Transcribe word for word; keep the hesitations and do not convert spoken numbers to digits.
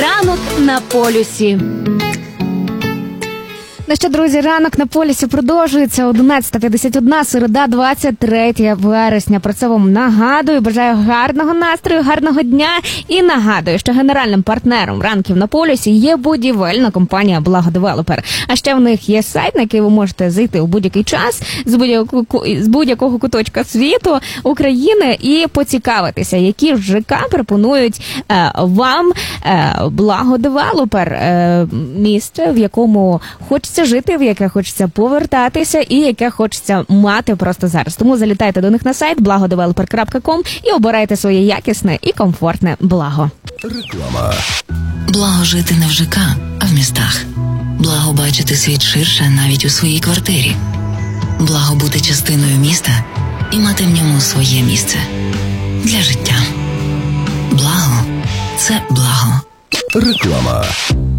Ранок на полюсі. Ну що, друзі, ранок на полюсі продовжується. одинадцята п'ятдесят одна, середа, двадцять третє вересня. Про це вам нагадую. Бажаю гарного настрою, гарного дня. І нагадую, що генеральним партнером ранків на полюсі є будівельна компанія «Благодевелопер». А ще в них є сайт, на який ви можете зайти у будь-який час з будь-якого, з будь-якого куточка світу, України і поцікавитися, які ж ЖК пропонують е, вам е, «Благодевелопер». Е, місце, в якому хочеться жити, в яке хочеться повертатися і яке хочеться мати просто зараз. Тому залітайте до них на сайт благодевелопер крапка ком і обирайте своє якісне і комфортне благо. Реклама. Благо жити не в ЖК, а в містах. Благо бачити світ ширше навіть у своїй квартирі. Благо бути частиною міста і мати в ньому своє місце. Для життя. Благо – це благо. Реклама.